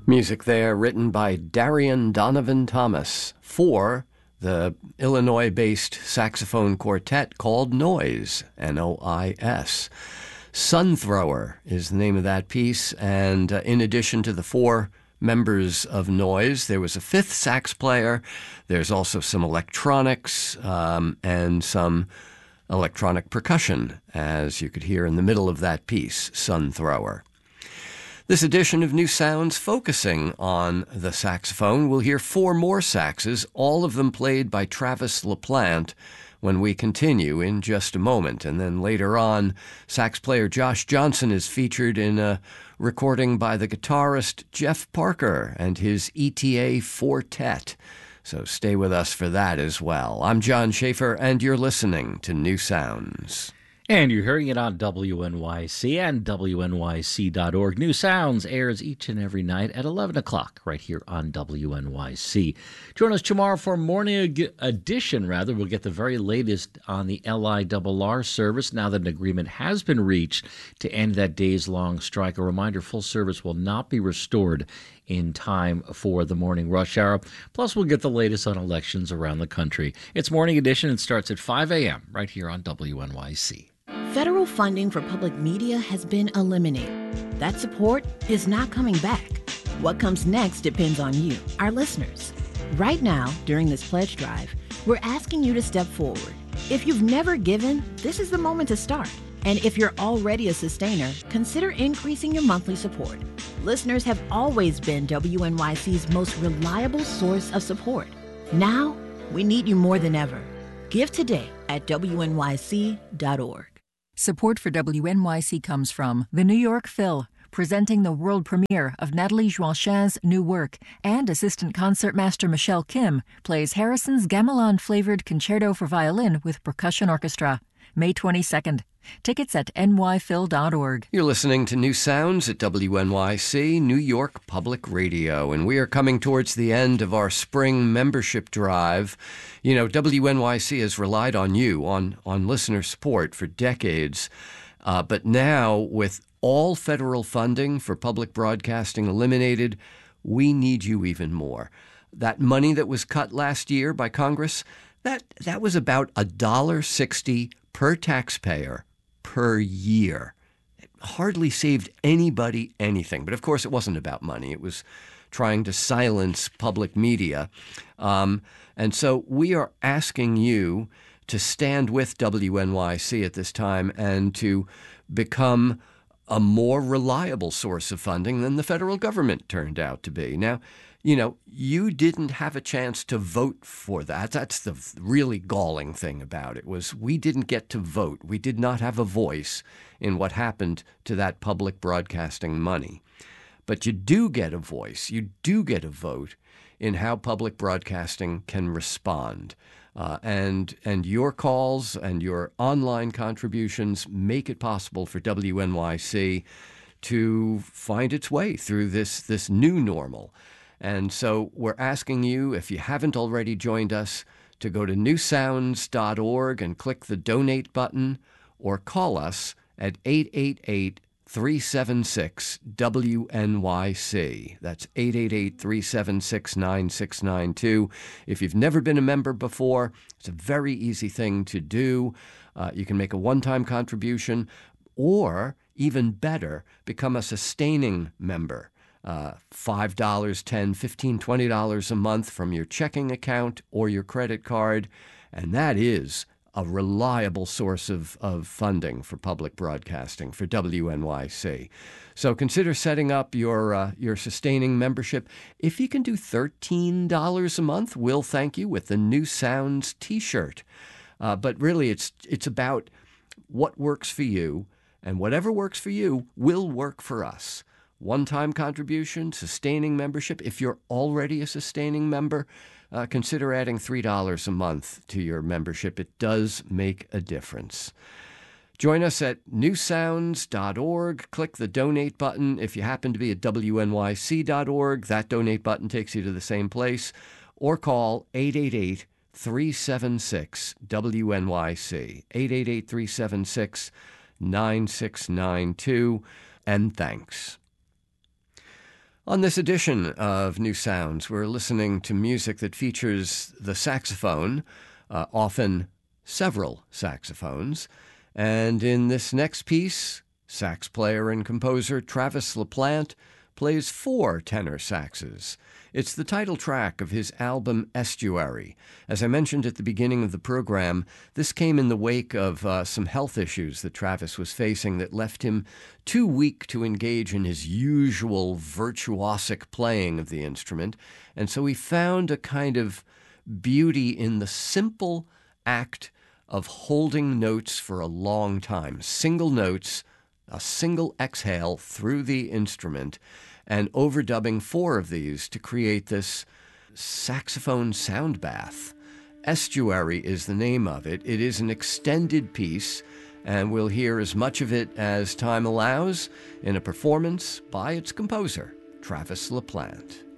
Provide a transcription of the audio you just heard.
Music there written by Darian Donovan Thomas for the Illinois-based saxophone quartet called Noise, N-O-I-S. Sun Thrower is the name of that piece, and in addition to the four members of Noise, there was a fifth sax player. There's also some electronics and some electronic percussion, as you could hear in the middle of that piece, Sun Thrower. This edition of New Sounds focusing on the saxophone. We'll hear four more saxes, all of them played by Travis LaPlante, when we continue in just a moment. And then later on, sax player Josh Johnson is featured in a recording by the guitarist Jeff Parker and his ETA Fortet. So stay with us for that as well. I'm John Schaefer, and you're listening to New Sounds. And you're hearing it on WNYC and WNYC.org. New Sounds airs each and every night at 11 o'clock right here on WNYC. Join us tomorrow for morning edition, rather. We'll get the very latest on the LIRR service now that an agreement has been reached to end that days-long strike. A reminder, full service will not be restored in time for the morning rush hour. Plus, we'll get the latest on elections around the country. It's Morning Edition and starts at 5 a.m. right here on WNYC. Federal funding for public media has been eliminated. That support is not coming back. What comes next depends on you, our listeners. Right now, during this pledge drive, we're asking you to step forward. If you've never given, this is the moment to start. And if you're already a sustainer, consider increasing your monthly support. Listeners have always been WNYC's most reliable source of support. Now, we need you more than ever. Give today at WNYC.org. Support for WNYC comes from the New York Phil, presenting the world premiere of Nathalie Joachim's new work, and assistant concertmaster Michelle Kim plays Harrison's gamelan-flavored concerto for violin with percussion orchestra. May 22nd. Tickets at nyphil.org. You're listening to New Sounds at WNYC, New York Public Radio, and we are coming towards the end of our spring membership drive. You know, WNYC has relied on you, on listener support for decades, but now with all federal funding for public broadcasting eliminated, we need you even more. That money that was cut last year by Congress, that was about $1.60 per taxpayer per year. It hardly saved anybody anything. But of course, it wasn't about money. It was trying to silence public media. And so we are asking you to stand with WNYC at this time and to become a more reliable source of funding than the federal government turned out to be. Now, you know, you didn't have a chance to vote for that. That's the really galling thing about it, was we didn't get to vote. We did not have a voice in what happened to that public broadcasting money. But you do get a voice. You do get a vote in how public broadcasting can respond. And your calls and your online contributions make it possible for WNYC to find its way through this new normal. And so we're asking you, if you haven't already joined us, to go to newsounds.org and click the donate button, or call us at 888-376-WNYC. That's 888-376-9692. If you've never been a member before, it's a very easy thing to do. You can make a one-time contribution, or even better, become a sustaining member. $5, $10, $15, $20 a month from your checking account or your credit card, and that is a reliable source of funding for public broadcasting for WNYC. So consider setting up your sustaining membership. If you can do $13 a month, we'll thank you with the New Sounds T-shirt. But really, it's about what works for you, and whatever works for you will work for us. One-time contribution, sustaining membership. If you're already a sustaining member, consider adding $3 a month to your membership. It does make a difference. Join us at newsounds.org. Click the donate button. If you happen to be at wnyc.org, that donate button takes you to the same place. Or call 888-376-WNYC, 888-376-9692. And thanks. On this edition of New Sounds, we're listening to music that features the saxophone, often several saxophones. And in this next piece, sax player and composer Travis LaPlante plays 4 tenor saxes. It's the title track of his album Estuary. As I mentioned at the beginning of the program, this came in the wake of some health issues that Travis was facing that left him too weak to engage in his usual virtuosic playing of the instrument, and so he found a kind of beauty in the simple act of holding notes for a long time, single notes, a single exhale through the instrument, and overdubbing 4 of these to create this saxophone sound bath. Estuary is the name of it. It is an extended piece, and we'll hear as much of it as time allows in a performance by its composer, Travis LaPlante.